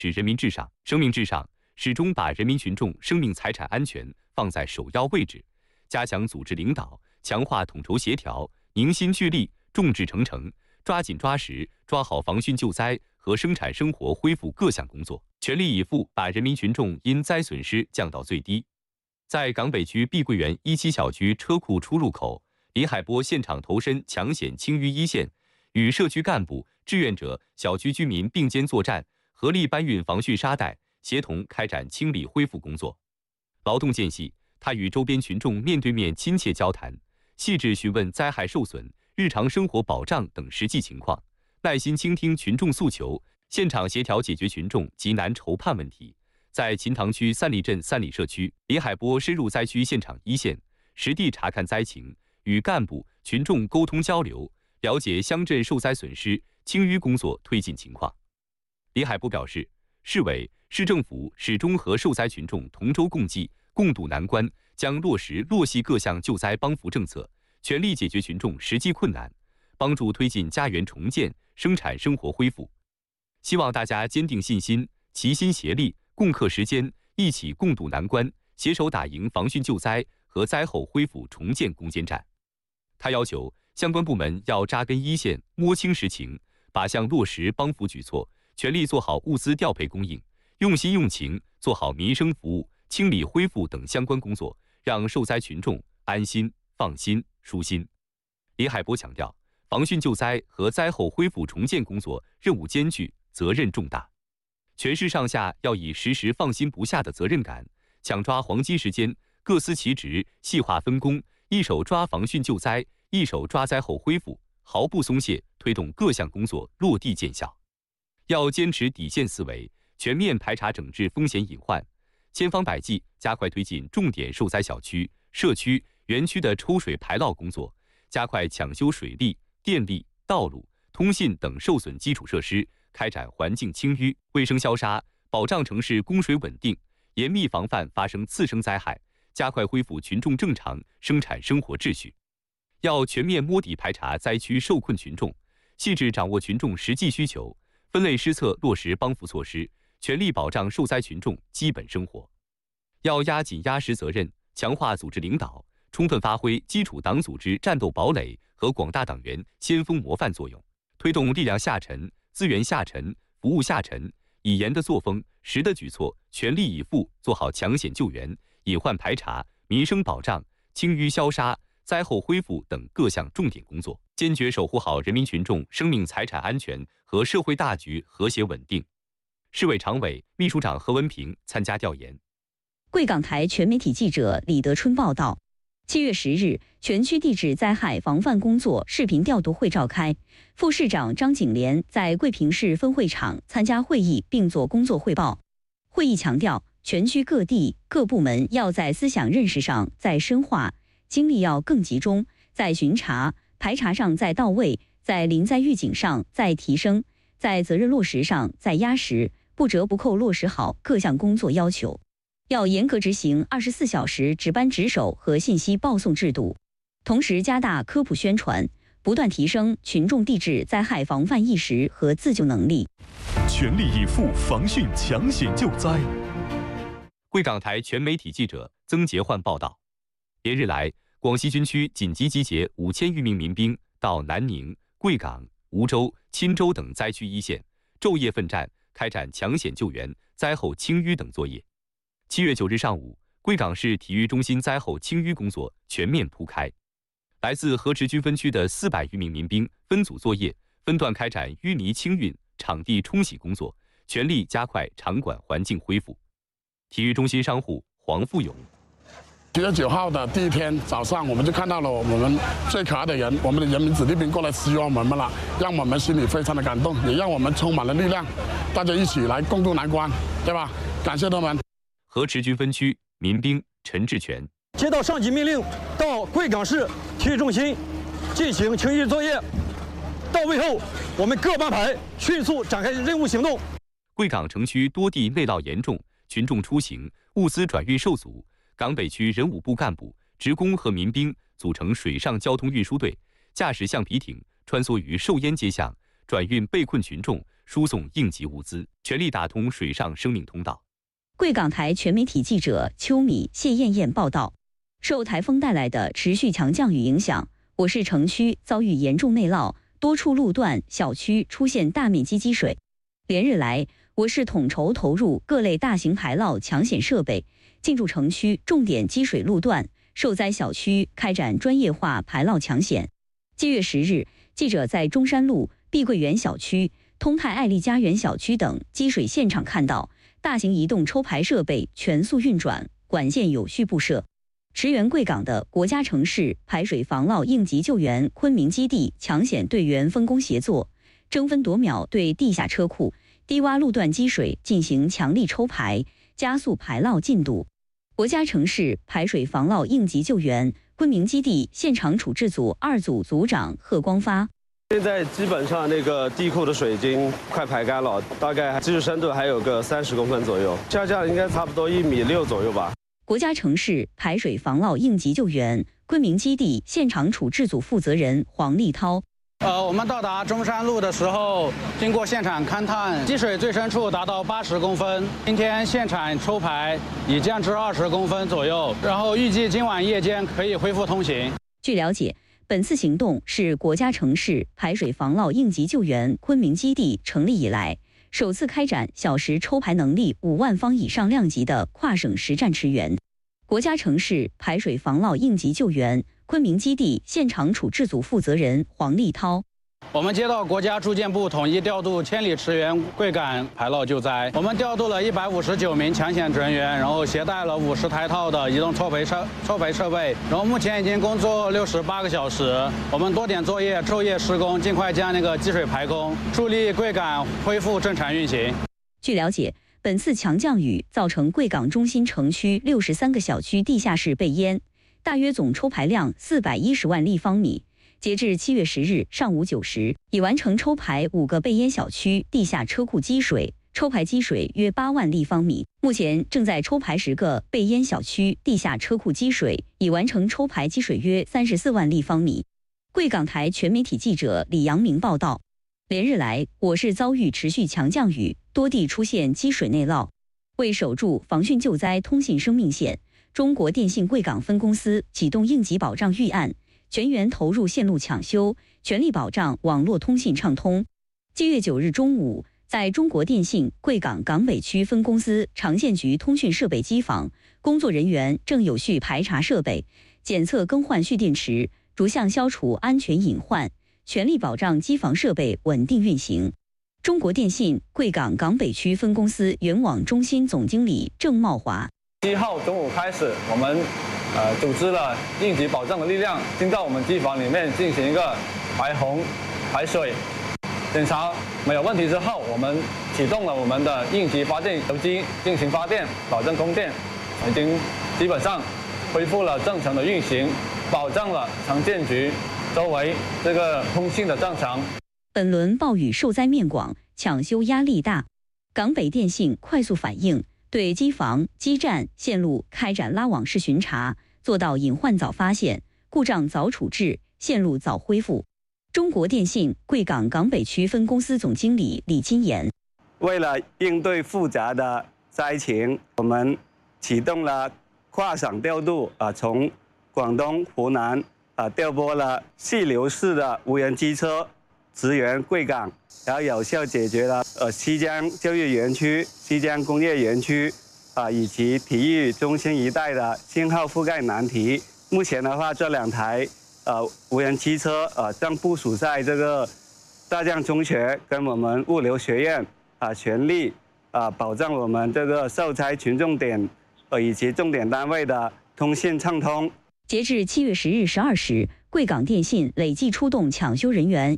是人民至上、生命至上，始终把人民群众生命财产安全放在首要位置，加强组织领导，强化统筹协调，凝心聚力，众志成城，抓紧抓实抓好防汛救灾和生产生活恢复各项工作，全力以赴把人民群众因灾损失降到最低。在港北区碧桂园17小区车库出入口，李海波现场投身抢险清淤一线，与社区干部、志愿者、小区居民并肩作战，合力搬运防汛沙袋，协同开展清理恢复工作。劳动间隙，他与周边群众面对面亲切交谈，细致询问灾害受损、日常生活保障等实际情况，耐心倾听群众诉求，现场协调解决群众急难愁盼问题。在秦塘区三里镇三里社区，李海波深入灾区现场一线，实地查看灾情，与干部、群众沟通交流，了解乡镇受灾损失、清淤工作推进情况。李海波表示，市委、市政府始终和受灾群众同舟共济、共度难关，将落实落细各项救灾帮扶政策，全力解决群众实际困难，帮助推进家园重建、生产生活恢复。希望大家坚定信心，齐心协力，共克时艰，一起共度难关，携手打赢防汛救灾和灾后恢复重建攻坚战。他要求相关部门要扎根一线，摸清实情，把项落实帮扶举措，全力做好物资调配供应，用心用情做好民生服务、清理恢复等相关工作，让受灾群众安心、放心、舒心。李海波强调，防汛救灾和灾后恢复重建工作任务艰巨，责任重大，全市上下要以时时放心不下的责任感，抢抓黄金时间，各司其职，细化分工，一手抓防汛救灾，一手抓灾后恢复，毫不松懈，推动各项工作落地见效。要坚持底线思维，全面排查整治风险隐患，千方百计加快推进重点受灾小区、社区、园区的抽水排涝工作，加快抢修水利、电力、道路、通信等受损基础设施，开展环境清淤、卫生消杀，保障城市供水稳定，严密防范发生次生灾害，加快恢复群众正常生产生活秩序。要全面摸底排查灾区受困群众，细致掌握群众实际需求，分类施策落实帮扶措施，全力保障受灾群众基本生活。要压紧压实责任，强化组织领导，充分发挥基础党组织战斗堡垒和广大党员先锋模范作用，推动力量下沉、资源下沉、服务下沉，以严的作风、实的举措，全力以赴做好抢险救援、隐患排查、民生保障、清淤消杀、灾后恢复等各项重点工作，坚决守护好人民群众生命财产安全和社会大局和谐稳定。市委常委、秘书长何文平参加调研。 贵港台全媒体记者李德春报道，7月10日，全区地质灾害防范工作视频调度会召开，副市长张景莲在桂平市分会场参加会议并作工作汇报。会议强调，全区各地各部门要在思想认识上再深化，精力要更集中，在巡查、排查上再到位，在临灾预警上再提升，在责任落实上再压实，不折不扣落实好各项工作要求。要严格执行24小时值班值守和信息报送制度，同时加大科普宣传，不断提升群众地质灾害防范意识和自救能力， 全力以赴防汛抢险救灾。 贵港台全媒体记者曾杰焕报道，连日来，广西军区紧急集结5000余名民兵到南宁、贵港、梧州、钦州等灾区一线，昼夜奋战，开展抢险救援、灾后清淤等作业。7月9日上午，贵港市体育中心灾后清淤工作全面铺开。来自河池军分区的400余名民兵分组作业，分段开展淤泥清运、场地冲洗工作，全力加快场馆环境恢复。体育中心商户黄富勇 7月9号的第一天早上，我们就看到了我们最可爱的人，我们的人民子弟兵过来支援我们了，让我们心里非常的感动，也让我们充满了力量，大家一起来共度难关，对吧？感谢他们。 河池军分区民兵陈志全接到上级命令，到贵港市体育中心进行清淤作业。到位后，我们各班排迅速展开任务行动。 贵港城区多地内涝严重，群众出行、物资转运受阻。港北区人武部干部、职工和民兵组成水上交通运输队，驾驶橡皮艇穿梭于寿烟街巷，转运被困群众、 输送应急物资，全力打通水上生命通道。 贵港台全媒体记者邱米、谢艳艳报道。受台风带来的持续强降雨影响，我市城区遭遇严重内涝，多处路段、小区出现大面积积水。连日来，我市统筹投入各类大型排涝抢险设备，进驻城区重点积水路段、受灾小区开展专业化排涝抢险。7月10日，记者在中山路、碧桂园小区、通泰爱丽家园小区等积水现场看到，大型移动抽排设备全速运转，管线有序布设。驰援贵港的国家城市排水防涝应急救援昆明基地抢险队员分工协作，争分夺秒对地下车库、低洼路段积水进行强力抽排，加速排涝进度。国家城市排水防涝应急救援昆明基地现场处置组2组组长贺光发。 现在基本上那个地库的水已经快排干了，大概技术深度还有个30公分左右，下降应该差不多1.6米左右吧。 国家城市排水防涝应急救援昆明基地现场处置组负责人黄立涛。 我们到达中山路的时候，经过现场勘探，积水最深处达到80公分。今天现场抽排已降至20公分左右，然后预计今晚夜间可以恢复通行。 据了解，本次行动是国家城市排水防涝应急救援昆明基地成立以来，首次开展小时抽排能力5万方以上量级的跨省实战驰援。国家城市排水防涝应急救援昆明基地现场处置组负责人黄立涛。 我们接到国家住建部统一调度千里驰援贵港排涝救灾，我们调度了159名抢险人员，然后携带了50台套的移动抽排设备，然后目前已经工作68个小时。我们多点作业，昼夜施工，尽快将那个积水排空，助力贵港恢复正常运行。 据了解，本次强降雨造成贵港中心城区63个小区地下室被淹，大约总抽排量410万立方米。截至7月10日上午9时，已完成抽排5个被淹小区地下车库积水，抽排积水约8万立方米。目前正在抽排10个被淹小区地下车库积水，已完成抽排积水约34万立方米。贵港台全媒体记者李阳明报道。连日来，我市遭遇持续强降雨，多地出现积水内涝。为守住防汛救灾通信生命线，中国电信贵港分公司启动应急保障预案，全员投入线路抢修，全力保障网络通信畅通。7月9日中午，在中国电信贵港港北区分公司长线局通讯设备机房，工作人员正有序排查设备，检测更换蓄电池，逐项消除安全隐患，全力保障机房设备稳定运行。中国电信贵港港北区分公司原网中心总经理郑茂华 7号中午开始，我们组织了应急保障的力量进到我们机房里面进行一个排洪、排水检查，没有问题之后，我们启动了我们的应急发电油机进行发电，保证供电，已经基本上恢复了正常的运行，保障了城建局周围这个通信的正常。 本轮暴雨受灾面广，抢修压力大，港北电信快速反应，对机房、基站、线路开展拉网式巡查，做到隐患早发现、故障早处置、线路早恢复。中国电信贵港港北区分公司总经理李金岩： 为了应对复杂的灾情，我们启动了跨省调度，从广东、湖南调拨了细流式的无人机车支援贵港，然后有效解决了西江教育园区、西江工业园区以及体育中心一带的信号覆盖难题。目前的话，这2台无人机车正部署在这个大江中学跟我们物流学院全力保障我们这个受灾群众点以及重点单位的通信畅通。 截至7月10日12时，贵港电信累计出动抢修人员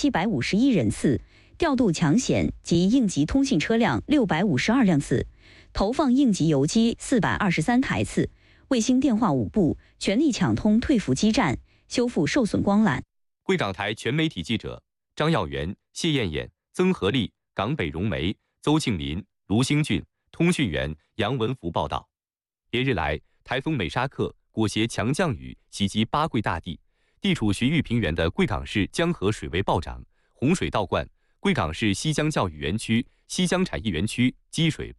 1751人次，调度抢险及应急通信车辆652辆次，投放应急邮机423台次，卫星电话5部，全力抢通退服基站，修复受损光缆。 贵港台全媒体记者张耀元、谢艳艳、曾和利、港北荣梅、邹庆林、卢兴俊，通讯员杨文福报道。连日来，台风美沙克裹挟强降雨袭击八桂大地，地处徐豫平原的贵港市江河水位暴涨，洪水倒灌，贵贵港市西江教育园区、西江产业园区积水。